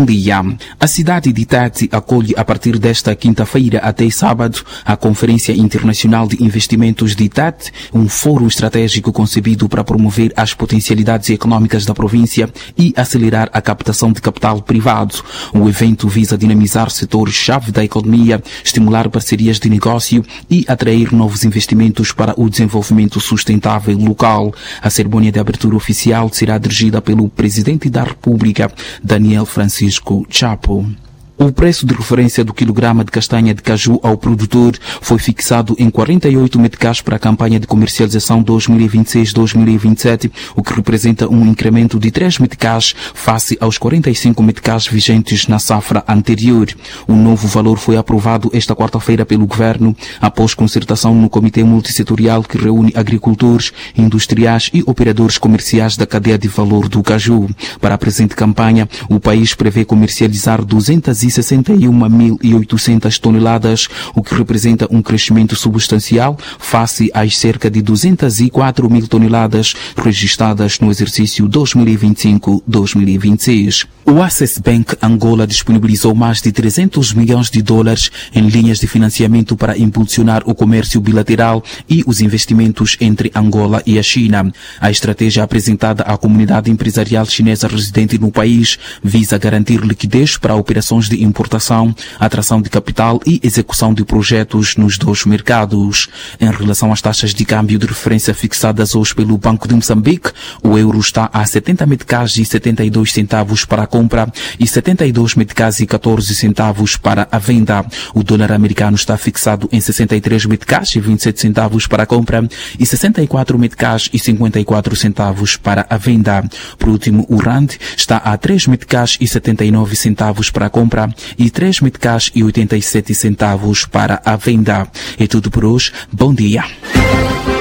Bom dia. A cidade de Tete acolhe a partir desta quinta-feira até sábado a Conferência Internacional de Investimentos de Tete, um fórum estratégico concebido para promover as potencialidades econômicas da província e acelerar a captação de capital privado. O evento visa dinamizar setores-chave da economia, estimular parcerias de negócio e atrair novos investimentos para o desenvolvimento sustentável local. A cerimônia de abertura oficial será dirigida pelo Presidente da República, Daniel Francisco Chapo. O preço de referência do quilograma de castanha de caju ao produtor foi fixado em 48 meticais para a campanha de comercialização 2026-2027, o que representa um incremento de 3 meticais face aos 45 meticais vigentes na safra anterior. O novo valor foi aprovado esta quarta-feira pelo Governo, após concertação no Comitê Multissetorial que reúne agricultores, industriais e operadores comerciais da cadeia de valor do caju. Para a presente campanha, o país prevê comercializar 261.800 toneladas, o que representa um crescimento substancial face às cerca de 204 mil toneladas registradas no exercício 2025-2026. O Access Bank Angola disponibilizou mais de 300 milhões de dólares em linhas de financiamento para impulsionar o comércio bilateral e os investimentos entre Angola e a China. A estratégia apresentada à comunidade empresarial chinesa residente no país visa garantir liquidez para operações de importação, atração de capital e execução de projetos nos dois mercados. Em relação às taxas de câmbio de referência fixadas hoje pelo Banco de Moçambique, o euro está a 70 meticais e 72 centavos para a compra e 72 meticais e 14 centavos para a venda. O dólar americano está fixado em 63 meticais e 27 centavos para a compra e 64 meticais e 54 centavos para a venda. Por último, o rand está a 3 meticais e 79 centavos para a compra e 3 meticais e 87 centavos para a venda. É tudo por hoje. Bom dia.